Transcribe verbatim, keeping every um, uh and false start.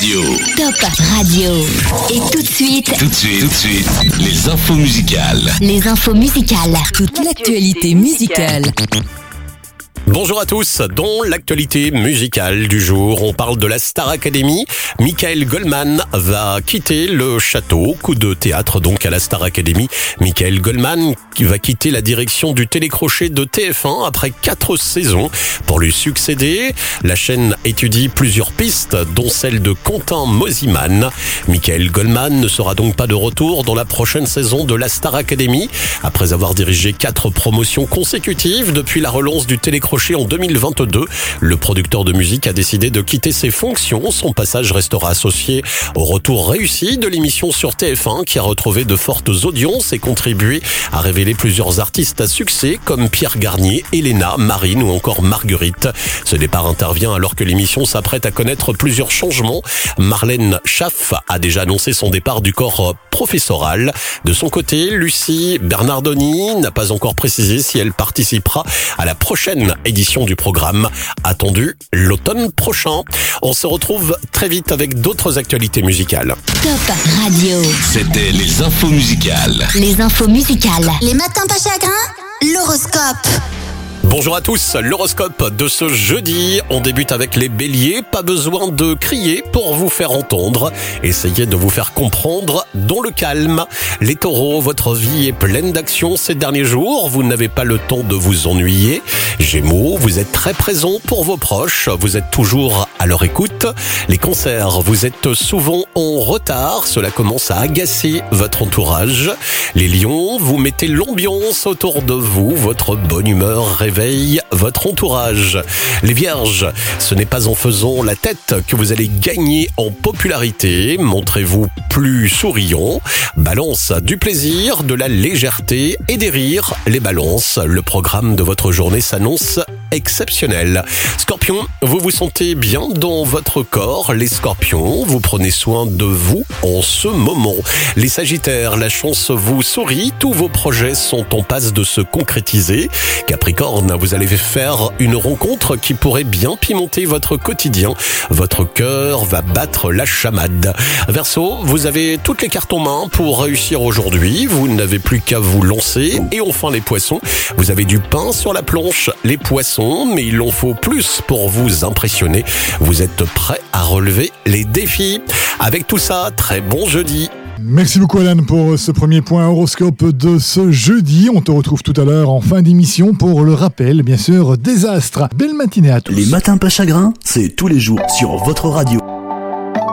Radio. Top Radio. Et tout de suite. Tout de suite, tout de suite, les infos musicales. Les infos musicales. Toute l'actualité musicale. Bonjour à tous, dans l'actualité musicale du jour, on parle de la Star Academy. Michael Goldman va quitter le château, coup de théâtre donc à la Star Academy. Michael Goldman qui va quitter la direction du télécrochet de T F un après quatre saisons pour lui succéder. La chaîne étudie plusieurs pistes, dont celle de Quentin Mosimann. Michael Goldman ne sera donc pas de retour dans la prochaine saison de la Star Academy. Après avoir dirigé quatre promotions consécutives depuis la relance du télécrochet en deux mille vingt-deux, le producteur de musique a décidé de quitter ses fonctions. Son passage restera associé au retour réussi de l'émission sur T F un qui a retrouvé de fortes audiences et contribué à révéler plusieurs artistes à succès comme Pierre Garnier, Elena, Marine ou encore Marguerite. Ce départ intervient alors que l'émission s'apprête à connaître plusieurs changements. Marlène Schaff a déjà annoncé son départ du corps professoral. De son côté, Lucie Bernardoni n'a pas encore précisé si elle participera à la prochaine édition du programme, attendue l'automne prochain. On se retrouve très vite avec d'autres actualités musicales. Top Radio. C'était les infos musicales. Les infos musicales. Les matins pas chagrins, l'horoscope. Bonjour à tous, l'horoscope de ce jeudi. On débute avec les béliers, pas besoin de crier pour vous faire entendre. Essayez de vous faire comprendre dans le calme. Les taureaux, votre vie est pleine d'action ces derniers jours. Vous n'avez pas le temps de vous ennuyer. Gémeaux, vous êtes très présents pour vos proches. Vous êtes toujours à leur écoute. Les cancers, vous êtes souvent en retard. Cela commence à agacer votre entourage. Les lions, vous mettez l'ambiance autour de vous. Votre bonne humeur réveille votre entourage. Les vierges, ce n'est pas en faisant la tête que vous allez gagner en popularité. Montrez-vous plus souriant. Balance, du plaisir, de la légèreté et des rires. Les balances, le programme de votre journée s'annonce exceptionnel. Scorpion, vous vous sentez bien dans votre corps. Les scorpions, vous prenez soin de vous en ce moment. Les sagittaires, la chance vous sourit. Tous vos projets sont en passe de se concrétiser. Capricorne, vous allez faire une rencontre qui pourrait bien pimenter votre quotidien. Votre cœur va battre la chamade. Verseau, vous avez toutes les cartes en main pour réussir aujourd'hui. Vous n'avez plus qu'à vous lancer. Et enfin les poissons, vous avez du pain sur la planche. Les poissons, mais il en faut plus pour vous impressionner. Vous êtes prêts à relever les défis. Avec tout ça, très bon jeudi. Merci beaucoup Alan pour ce premier point horoscope de ce jeudi. On te retrouve tout à l'heure en fin d'émission pour le rappel, bien sûr, des astres. Belle matinée à tous. Les matins pas chagrins, c'est tous les jours sur votre radio.